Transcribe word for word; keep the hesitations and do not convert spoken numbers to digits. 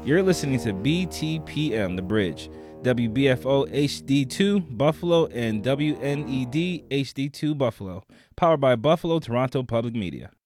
You're listening to B T P M, The Bridge, W B F O H D two Buffalo, and W N E D H D two Buffalo, powered by Buffalo Toronto Public Media.